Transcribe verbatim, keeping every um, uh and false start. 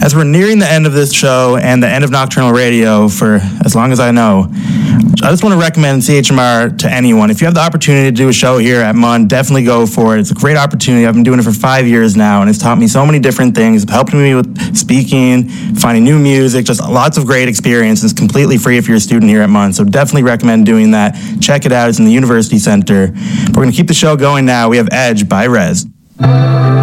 as we're nearing the end of this show and the end of Nocturnal Radio for as long as I know, I just want to recommend C H M R to anyone. If you have the opportunity to do a show here at M U N, definitely go for it. It's a great opportunity. I've been doing it for five years now, and it's taught me so many different things. It's helped me with speaking, finding new music, just lots of great experiences. It's completely free if you're a student here at M U N, so definitely recommend doing that. Check it out. It's in the University Center. We're going to keep the show going now. We have Edge by Rez.